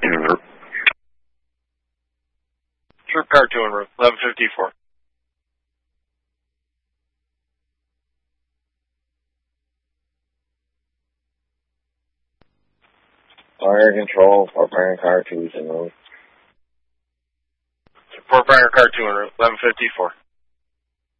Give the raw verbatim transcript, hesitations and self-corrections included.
two en route. Troop car two en route, eleven fifty-four. Fire control, Fort Bragg car two is en route. Fort Bragg car two en route, eleven fifty-four.